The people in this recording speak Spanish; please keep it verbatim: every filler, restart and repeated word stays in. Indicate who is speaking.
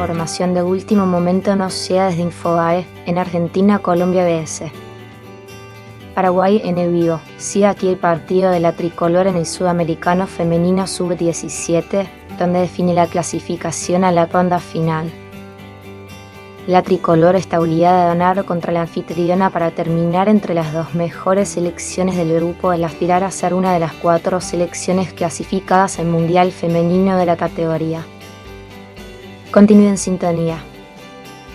Speaker 1: información de último momento nos llega desde Infobae en Argentina, Colombia B S. Paraguay en vivo. Sigue aquí el partido de la tricolor en el Sudamericano Femenino sub diecisiete, donde define la clasificación a la ronda final. La tricolor está obligada a ganar contra la anfitriona para terminar entre las dos mejores selecciones del grupo al aspirar a ser una de las cuatro selecciones clasificadas al Mundial Femenino de la categoría. Continúe en sintonía.